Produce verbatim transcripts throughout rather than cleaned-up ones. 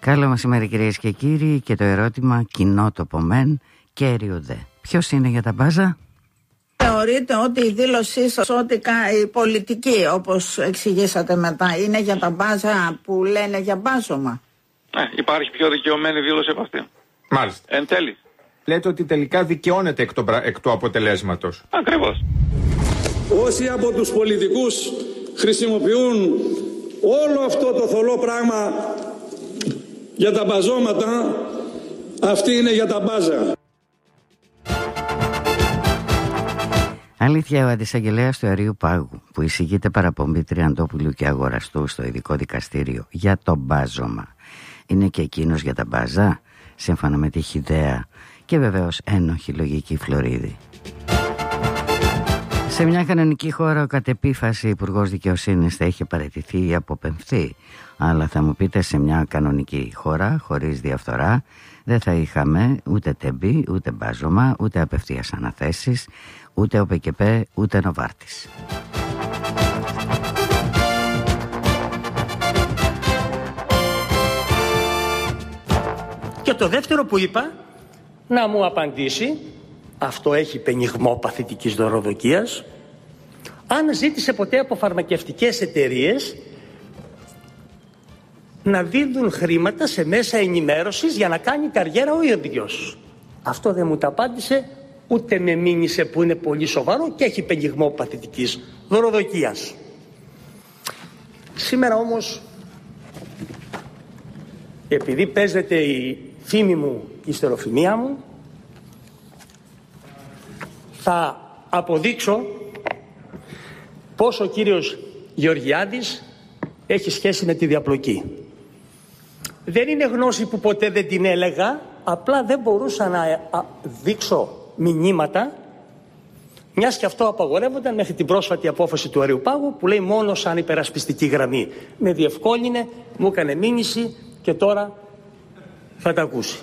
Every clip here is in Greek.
Καλό μεσημέρι κυρίες και κύριοι, και το ερώτημα κοινό το πομεν, κέριο δε. Ποιος είναι για τα μπάζα? Θεωρείτε ότι η δήλωσή σας, ότι η πολιτική, όπως εξηγήσατε μετά, είναι για τα μπάζα που λένε για μπάζωμα? Ναι, υπάρχει πιο δικαιωμένη δήλωση από αυτή. Μάλιστα. Εν τέλει. Λέτε ότι τελικά δικαιώνεται εκ, το, εκ του αποτελέσματος. Ακριβώς. Όσοι από τους πολιτικούς χρησιμοποιούν όλο αυτό το θολό πράγμα για τα μπαζώματα, αυτή είναι για τα μπάζα. Αλήθεια, ο αντισαγγελέας του Αερίου Πάγου, που εισηγείται παραπομπή Τριαντόπουλου και Αγοραστού στο ειδικό δικαστήριο για το μπάζωμα, είναι και εκείνος για τα μπάζα, σύμφωνα με τη χυδαία και βεβαίως ένοχη λογική Φλωρίδη. Σε μια κανονική χώρα ο κατ' επίφαση Υπουργός Δικαιοσύνης θα είχε παραιτηθεί ή αποπεμφθεί. Αλλά θα μου πείτε, σε μια κανονική χώρα χωρίς διαφθορά δεν θα είχαμε ούτε τεμπή, ούτε μπάζωμα, ούτε απευθείας αναθέσεις, ούτε ΟΠΕΚΕΠΕ, ούτε Νοβάρτης. Και το δεύτερο που είπα, να μου απαντήσει, αυτό έχει πενιγμό παθητικής δωροδοκίας, αν ζήτησε ποτέ από φαρμακευτικές εταιρείες να δίνουν χρήματα σε μέσα ενημέρωσης για να κάνει καριέρα ο ίδιος. Αυτό δεν μου τα απάντησε, ούτε με μήνυσε, που είναι πολύ σοβαρό και έχει πενιγμό παθητικής δωροδοκίας. Σήμερα όμως, επειδή παίζεται η φήμη μου, η ιστεροφημία μου, θα αποδείξω πως ο κύριος Γεωργιάδης έχει σχέση με τη διαπλοκή. Δεν είναι γνώση που ποτέ δεν την έλεγα, απλά δεν μπορούσα να δείξω μηνύματα, μιας και αυτό απαγορεύονταν μέχρι την πρόσφατη απόφαση του Αερίου Πάγου, που λέει μόνο σαν υπερασπιστική γραμμή. Με διευκόλυνε, μου έκανε μήνυση και τώρα θα τα ακούσει.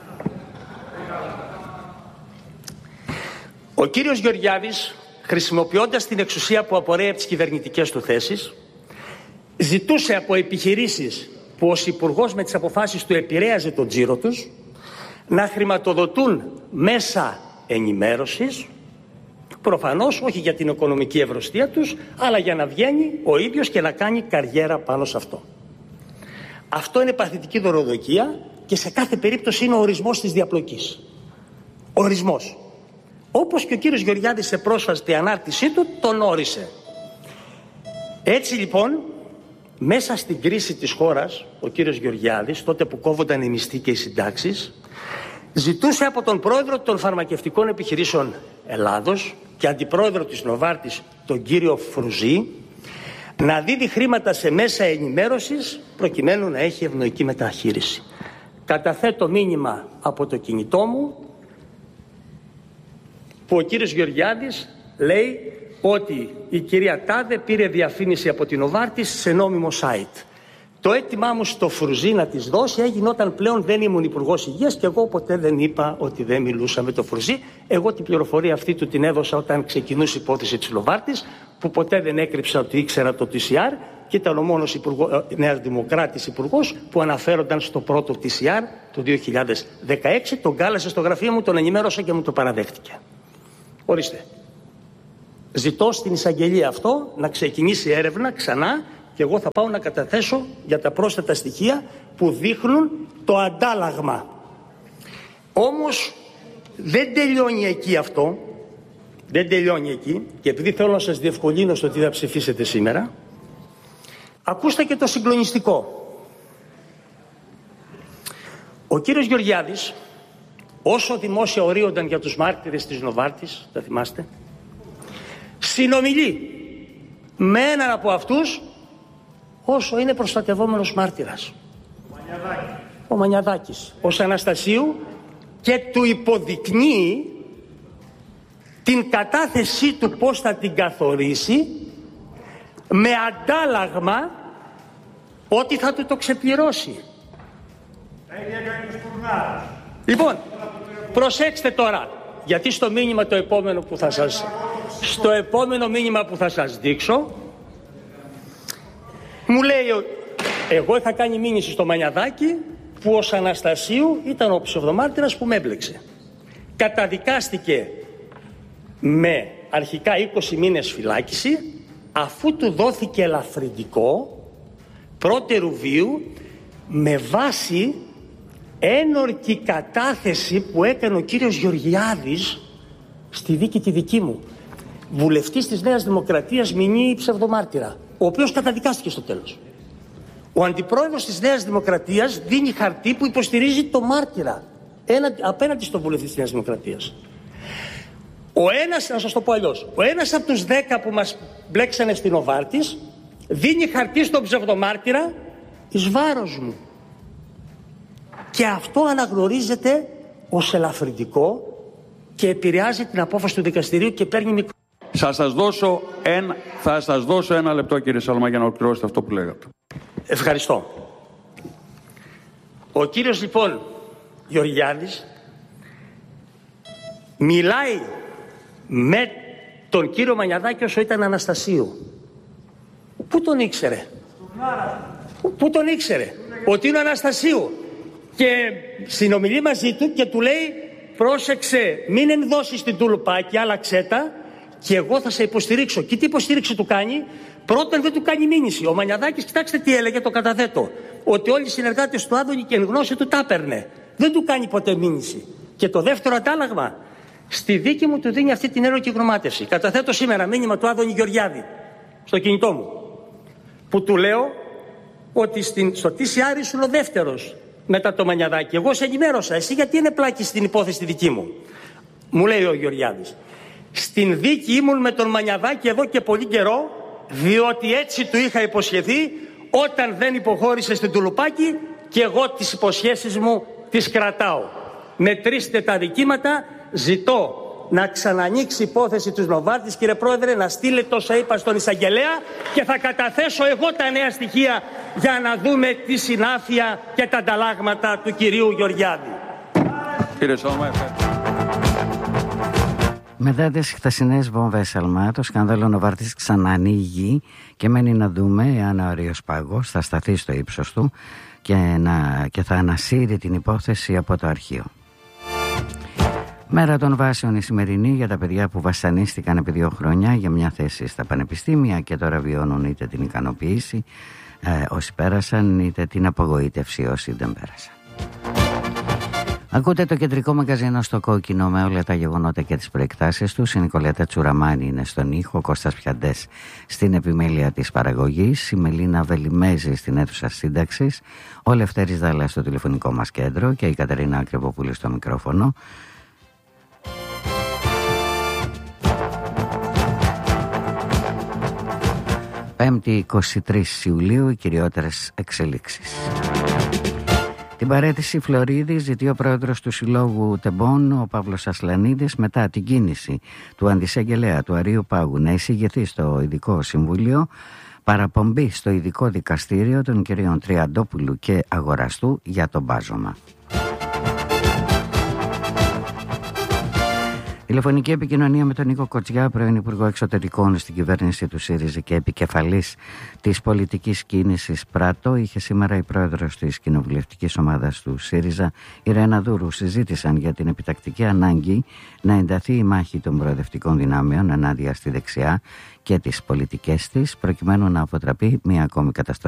Ο κύριος Γεωργιάδης, χρησιμοποιώντας την εξουσία που απορρέει από τις κυβερνητικές του θέσεις, ζητούσε από επιχειρήσεις που ως υπουργός με τις αποφάσεις του επηρέαζε τον τζίρο τους, να χρηματοδοτούν μέσα ενημέρωσης, προφανώς όχι για την οικονομική ευρωστία τους, αλλά για να βγαίνει ο ίδιος και να κάνει καριέρα πάνω σε αυτό. Αυτό είναι παθητική δωροδοκία και σε κάθε περίπτωση είναι ο ορισμός της διαπλοκής. Ορισμός. Όπως και ο κύριος Γεωργιάδης σε πρόσφατη ανάρτησή του τον όρισε. Έτσι λοιπόν, μέσα στην κρίση της χώρας, ο κύριος Γεωργιάδης, τότε που κόβονταν οι μισθοί και οι συντάξεις, ζητούσε από τον πρόεδρο των φαρμακευτικών επιχειρήσεων Ελλάδος και αντιπρόεδρο της Νοβάρτης, τον κύριο Φρουζή, να δίδει χρήματα σε μέσα ενημέρωσης προκειμένου να έχει ευνοϊκή μεταχείριση. Καταθέτω μήνυμα από το κινητό μου που ο κύριος Γεωργιάδης λέει ότι η κυρία Τάδε πήρε διαφήμιση από την Νοβάρτης σε νόμιμο site. Το αίτημά μου στο Φρουζί να της δώσει έγινε όταν πλέον δεν ήμουν υπουργός υγείας και εγώ ποτέ δεν είπα ότι δεν μιλούσα με το Φρουζί. Εγώ την πληροφορία αυτή του την έδωσα όταν ξεκινούσε η υπόθεση της Νοβάρτης, που ποτέ δεν έκρυψα ότι ήξερα το τι σι αρ και ήταν ο μόνος υπουργό, Νέας Δημοκράτης υπουργός που αναφέρονταν στο πρώτο τι σι αρ το δύο χιλιάδες δεκαέξι. Τον κάλεσε στο γραφείο μου, τον ενημέρωσα και μου το παραδέχτηκε. Ορίστε. Ζητώ στην εισαγγελία αυτό να ξεκινήσει έρευνα ξανά και εγώ θα πάω να καταθέσω για τα πρόσθετα στοιχεία που δείχνουν το αντάλλαγμα. Όμως δεν τελειώνει εκεί αυτό. Δεν τελειώνει εκεί και επειδή θέλω να σας διευκολύνω στο τι θα ψηφίσετε σήμερα, ακούστε και το συγκλονιστικό. Ο κύριος Γεωργιάδης, όσο δημόσια ορίονταν για τους μάρτυρες της Νοβάρτης, τα θυμάστε, συνομιλεί με έναν από αυτούς όσο είναι προστατευόμενος μάρτυρας. Ο Μανιαδάκης. Ο Μανιαδάκης, ως Αναστασίου, και του υποδεικνύει την κατάθεσή του πώς θα την καθορίσει με αντάλλαγμα ότι θα του το ξεπληρώσει. Λοιπόν, προσέξτε τώρα, γιατί στο μήνυμα το επόμενο που θα σας στο επόμενο μήνυμα που θα σας δείξω μου λέει, εγώ είχα κάνει μήνυση στο Μανιαδάκη που ως Αναστασίου ήταν ο ψευδομάρτυρας που με έμπλεξε. Καταδικάστηκε με αρχικά είκοσι μήνες φυλάκιση, αφού του δόθηκε ελαφρυντικό πρώτερου βίου με βάση ένορκη κατάθεση που έκανε ο κύριος Γεωργιάδης στη δίκη τη δική μου, βουλευτής της Νέας Δημοκρατίας μηνύει ψευδομάρτυρα, ο οποίος καταδικάστηκε στο τέλος. Ο αντιπρόεδρος της Νέας Δημοκρατίας δίνει χαρτί που υποστηρίζει το μάρτυρα έναντι, απέναντι στον βουλευτή της Νέας Δημοκρατίας. Ο ένας, να σας το πω αλλιώς, ο ένας από τους δέκα που μας μπλέξανε στην Νοβάρτης δίνει χαρτί στον ψευδομάρτυρα εις βάρος μου. Και αυτό αναγνωρίζεται ως ελαφρυντικό και επηρεάζει την απόφαση του δικαστηρίου και παίρνει μικρό. Θα σας δώσω ένα, θα σας δώσω ένα λεπτό, κύριε Σαλαμά, για να ολοκληρώσετε αυτό που λέγατε. Ευχαριστώ. Ο κύριος λοιπόν Γεωργιάδης μιλάει με τον κύριο Μανιαδάκη όσο ήταν Αναστασίου. Πού τον ήξερε? Πού τον ήξερε? Ότι είναι Αναστασίου. Και συνομιλεί μαζί του και του λέει, πρόσεξε, μην ενδώσεις την τουλουπάκι, άλλαξέ τα και εγώ θα σε υποστηρίξω. Και τι υποστήριξη του κάνει? Πρώτον, δεν του κάνει μήνυση. Ο Μανιαδάκης, κοιτάξτε τι έλεγε, το καταθέτω, ότι όλοι οι συνεργάτες του Άδωνη και εν γνώση του τα έπαιρνε. Δεν του κάνει ποτέ μήνυση. Και το δεύτερο αντάλλαγμα, στη δίκη μου του δίνει αυτή την ένορκη γνωμάτευση. Καταθέτω σήμερα μήνυμα του Άδωνη Γεωργιάδη στο κινητό μου, που του λέω ότι στην, στο τι σι αρ ήσουν ο δεύτερος μετά το Μανιαδάκη. Εγώ σε ενημέρωσα. Εσύ γιατί είναι πλάκη στην υπόθεση δική μου? Μου λέει ο Γεωργιάδης, στην δίκη ήμουν με τον Μανιαδάκη εδώ και πολύ καιρό, διότι έτσι του είχα υποσχεθεί όταν δεν υποχώρησε στην τουλουπάκι, και εγώ τις υποσχέσεις μου τις κρατάω. Μετρήστε τα δικήματα, ζητώ να ξανανοίξει η υπόθεση του Νοβάρτης, κύριε Πρόεδρε, να στείλετε όσα είπα στον εισαγγελέα και θα καταθέσω εγώ τα νέα στοιχεία για να δούμε τη συνάφεια και τα ανταλλάγματα του κυρίου Γεωργιάδη. Κύριε Σαλαμά, ευχαριστώ. Μετά τις χθεσινές βόμβες Σαλμά, το σκάνδαλο Νοβάρτης ξανανοίγει και μένει να δούμε εάν ο Άριος Πάγος θα σταθεί στο ύψος του και, να, και θα ανασύρει την υπόθεση από το αρχείο. Μέρα των βάσεων η σημερινή για τα παιδιά που βασανίστηκαν επί δύο χρόνια για μια θέση στα πανεπιστήμια και τώρα βιώνουν είτε την ικανοποίηση ε, όσοι πέρασαν, είτε την απογοήτευση όσοι δεν πέρασαν. Ακούτε το κεντρικό μαγκαζίνο στο Κόκκινο με όλα τα γεγονότα και τις προεκτάσεις τους. Η Νικολέτα Τσουραμάνη είναι στον ήχο, ο Κώστας Πιαντές στην επιμέλεια της παραγωγής, η Μελίνα Βελιμέζη στην αίθουσα σύνταξης, ο Λευτέρης Δάλα στο τηλεφωνικό μας κέντρο και η Κατερίνα Ακρεποπούλη στο μικρόφωνο. Πέμπτη εικοστή τρίτη Ιουλίου, οι κυριότερες εξελίξεις. Την παραίτηση Φλωρίδη ζητεί ο πρόεδρος του Συλλόγου Τεμπών, ο Παύλος Ασλανίδης, μετά την κίνηση του αντισαγγελέα του Αρείου Πάγου να εισηγηθεί στο Ειδικό Συμβούλιο παραπομπή στο Ειδικό Δικαστήριο των κυρίων Τριαντόπουλου και Αγοραστού για το μπάζωμα. Τηλεφωνική επικοινωνία με τον Νίκο Κοτσιά, πρώην Υπουργό Εξωτερικών στην κυβέρνηση του ΣΥΡΙΖΑ και επικεφαλής της πολιτικής κίνησης ΠΡΑΤΟ, είχε σήμερα η πρόεδρος της κοινοβουλευτικής ομάδας του ΣΥΡΙΖΑ, η Ρένα Δούρου, συζήτησαν για την επιτακτική ανάγκη να ενταθεί η μάχη των προοδευτικών δυνάμεων ενάντια στη δεξιά και τις πολιτικές της, προκειμένου να αποτραπεί μια ακόμη καταστροφή